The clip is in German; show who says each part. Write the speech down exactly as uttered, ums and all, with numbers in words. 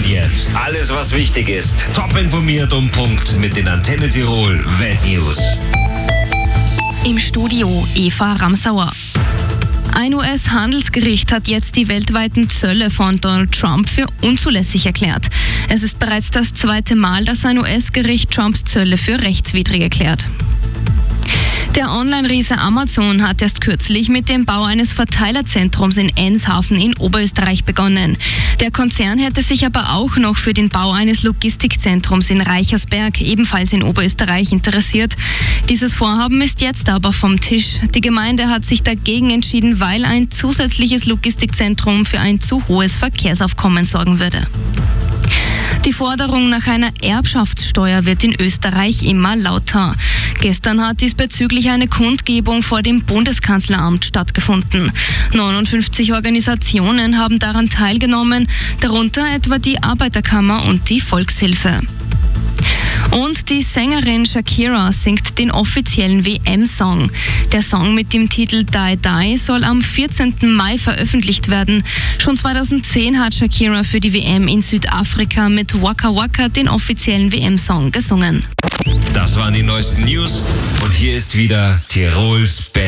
Speaker 1: jetzt alles, was wichtig ist. Top informiert um Punkt mit den Antenne Tirol Weltnews.
Speaker 2: Im Studio Eva Ramsauer. Ein U S-Handelsgericht hat jetzt die weltweiten Zölle von Donald Trump für unzulässig erklärt. Es ist bereits das zweite Mal, dass ein U S-Gericht Trumps Zölle für rechtswidrig erklärt. Der Online-Riese Amazon hat erst kürzlich mit dem Bau eines Verteilerzentrums in Enshafen in Oberösterreich begonnen. Der Konzern hätte sich aber auch noch für den Bau eines Logistikzentrums in Reichersberg, ebenfalls in Oberösterreich, interessiert. Dieses Vorhaben ist jetzt aber vom Tisch. Die Gemeinde hat sich dagegen entschieden, weil ein zusätzliches Logistikzentrum für ein zu hohes Verkehrsaufkommen sorgen würde. Die Forderung nach einer Erbschaftssteuer wird in Österreich immer lauter. Gestern hat diesbezüglich eine Kundgebung vor dem Bundeskanzleramt stattgefunden. neunundfünfzig Organisationen haben daran teilgenommen, darunter etwa die Arbeiterkammer und die Volkshilfe. Und die Sängerin Shakira singt den offiziellen W M-Song. Der Song mit dem Titel Die Die soll am vierzehnten Mai veröffentlicht werden. Schon zweitausendzehn hat Shakira für die W M in Südafrika mit Waka Waka den offiziellen W M-Song gesungen.
Speaker 1: Das waren die neuesten News und hier ist wieder Tirols Best.